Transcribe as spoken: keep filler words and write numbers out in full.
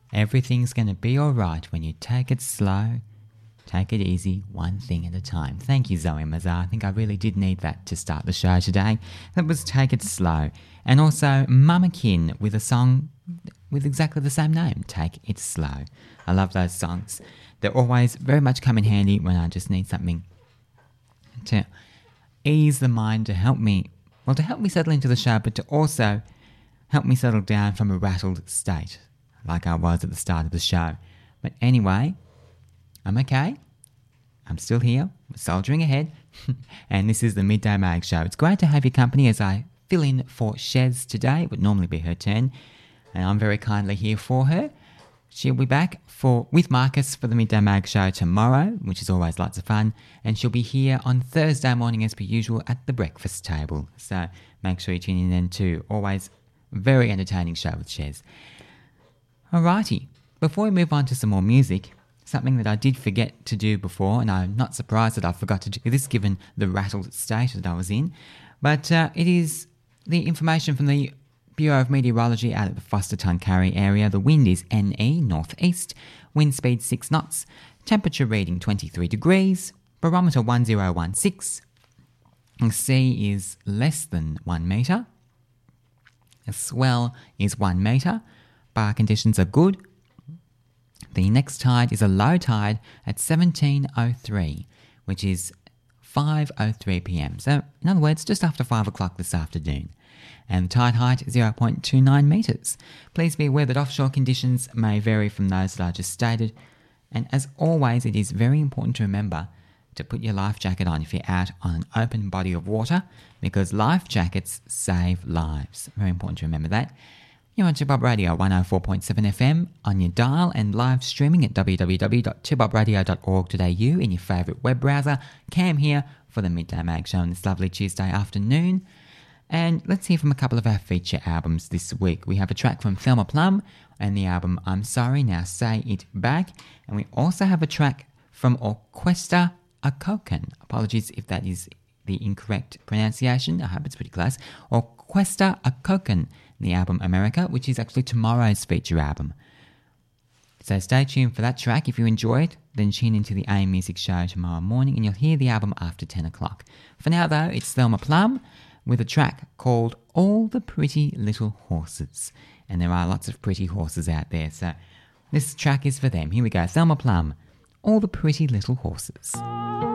Everything's going to be alright when you take it slow. Take it easy, one thing at a time. Thank you, Zoe Mazar. I think I really did need that to start the show today. That was Take It Slow. And also Mama Kin with a song with exactly the same name, Take It Slow. I love those songs. They're always very much come in handy when I just need something to ease the mind, to help me, well, to help me settle into the show, but to also help me settle down from a rattled state, like I was at the start of the show. But anyway, I'm okay. I'm still here. We're soldiering ahead. And this is the Midday Mag Show. It's great to have your company as I fill in for Shez today. It would normally be her turn. And I'm very kindly here for her. She'll be back for with Marcus for the Midday Mag Show tomorrow, which is always lots of fun. And she'll be here on Thursday morning as per usual at the breakfast table. So make sure you tune in then too. Always very entertaining show with Shez. Alrighty. Before we move on to some more music, something that I did forget to do before, and I'm not surprised that I forgot to do this given the rattled state that I was in, but uh, it is the information from the Bureau of Meteorology out of the Foster-Tuncurry area. The wind is N E, northeast, wind speed six knots, temperature reading twenty-three degrees, barometer one zero one six, the sea is less than one metre, the swell is one metre, bar conditions are good. The next tide is a low tide at seventeen oh three, which is five oh three p.m. So, in other words, just after five o'clock this afternoon. And the tide height zero point two nine metres. Please be aware that offshore conditions may vary from those that I just stated. And as always, it is very important to remember to put your life jacket on if you're out on an open body of water, because life jackets save lives. Very important to remember that. You're on two Bob Radio one oh four point seven F M on your dial and live streaming at w w w dot two bob radio dot org dot a u in your favourite web browser. Cam here for the Midday Mag Show on this lovely Tuesday afternoon. And let's hear from a couple of our feature albums this week. We have a track from Thelma Plum and the album I'm Sorry, Now Say It Back. And we also have a track from Orquesta Akoken. Apologies if that is the incorrect pronunciation. I hope it's pretty close. Orquesta Akoken, the album America, which is actually tomorrow's feature album. So stay tuned for that track. If you enjoy it, then tune into the A M Music Show tomorrow morning and you'll hear the album after ten o'clock. For now though, it's Thelma Plum with a track called All the Pretty Little Horses. And there are lots of pretty horses out there, so this track is for them. Here we go, Thelma Plum, All the Pretty Little Horses.